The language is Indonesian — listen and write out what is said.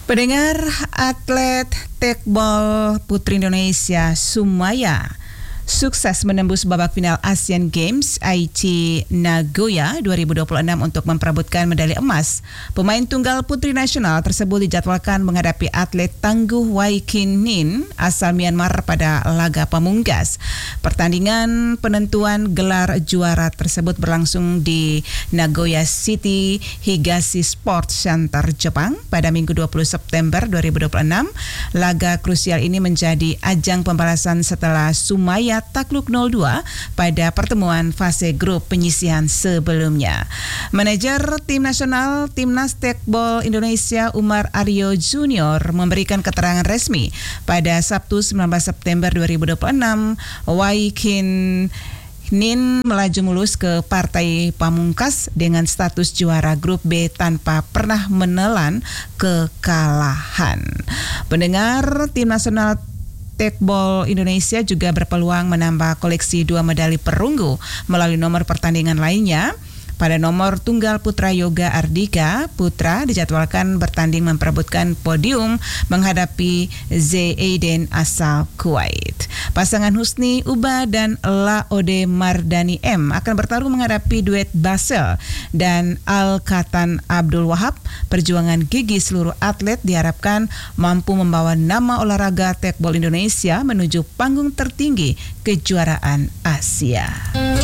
Pendengar, atlet tekbol putri Indonesia Sumaya sukses menembus babak final Asian Games Aichi Nagoya 2026 untuk memperebutkan medali emas. Pemain tunggal putri nasional tersebut dijadwalkan menghadapi atlet tangguh Wai Kin Nin asal Myanmar pada laga pamungkas. Pertandingan penentuan gelar juara tersebut berlangsung di Nagoya City Higashi Sports Center, Jepang pada Minggu 20 September 2026. Laga krusial ini menjadi ajang pembalasan setelah Sumaya takluk 0-2 pada pertemuan fase grup penyisihan sebelumnya. Manajer tim nasional Timnas Tekbol Indonesia Umar Aryo Junior memberikan keterangan resmi pada Sabtu 19 September 2026 Wai Kin Nin melaju mulus ke partai pamungkas dengan status juara grup B tanpa pernah menelan kekalahan. Pendengar, tim nasional Tekbol Indonesia juga berpeluang menambah koleksi 2 medali perunggu melalui nomor pertandingan lainnya. Pada nomor tunggal putra Yoga Ardika, putra dijadwalkan bertanding memperebutkan podium menghadapi Zaiden asal Kuwait. Pasangan Husni Uba dan Laode Mardani M akan bertarung menghadapi duet Basel dan Al-Katan Abdul Wahab. Perjuangan gigi seluruh atlet diharapkan mampu membawa nama olahraga tekbol Indonesia menuju panggung tertinggi kejuaraan Asia.